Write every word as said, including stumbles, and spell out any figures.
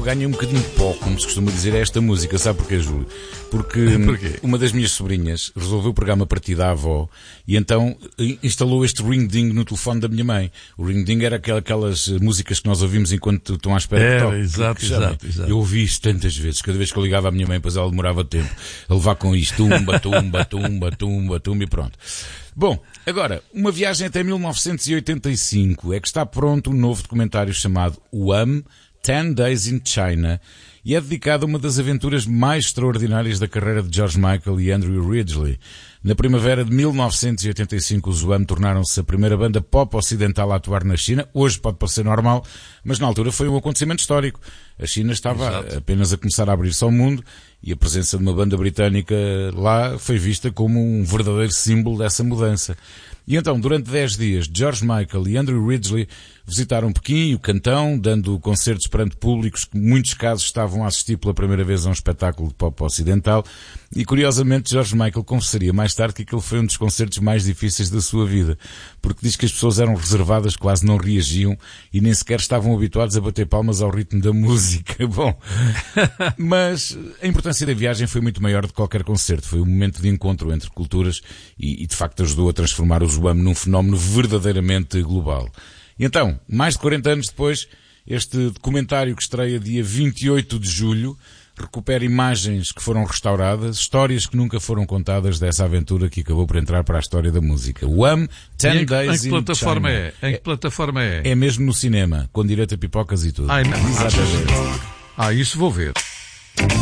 ganha um bocadinho de pó, como se costuma dizer, a esta música. Sabe porquê, Júlio? Porque Porquê? uma das minhas sobrinhas resolveu pegar uma partida à avó e então instalou este ring-ding no telefone da minha mãe. O ring-ding era aquelas músicas que nós ouvimos enquanto estão à espera Era, que toque. exato, exato, exato. Eu ouvi isto tantas vezes, cada vez que eu ligava à minha mãe, pois ela demorava tempo a levar com isto, tumba, tumba, tumba, tumba, tumba e pronto. Bom, agora, uma viagem até mil novecentos e oitenta e cinco é que está pronto um novo documentário chamado Wham! ten days in China e é dedicado a uma das aventuras mais extraordinárias da carreira de George Michael e Andrew Ridgeley. Na primavera de mil novecentos e oitenta e cinco, os Wham! Tornaram-se a primeira banda pop ocidental a atuar na China. Hoje pode parecer normal, mas na altura foi um acontecimento histórico. A China estava Exato. apenas a começar a abrir-se ao mundo e a presença de uma banda britânica lá foi vista como um verdadeiro símbolo dessa mudança. E então, durante dez dias, George Michael e Andrew Ridgeley visitaram Pequim e o Cantão, dando concertos perante públicos que, em muitos casos, estavam a assistir pela primeira vez a um espetáculo de pop ocidental. E, curiosamente, George Michael confessaria mais tarde que aquele foi um dos concertos mais difíceis da sua vida, porque diz que as pessoas eram reservadas, quase não reagiam e nem sequer estavam habituados a bater palmas ao ritmo da música. Bom, mas a importância da viagem foi muito maior do que qualquer concerto. Foi um momento de encontro entre culturas e, e de facto, ajudou a transformar os Wham! Num fenómeno verdadeiramente global. E então, mais de quarenta anos depois, este documentário que estreia dia vinte e oito de julho recupera imagens que foram restauradas, histórias que nunca foram contadas dessa aventura que acabou por entrar para a história da música. Wham! ten days in China. Em que plataforma é? Em que plataforma é? É mesmo no cinema, com direito a pipocas e tudo. Ai, não. Exatamente. Ah, isso vou ver.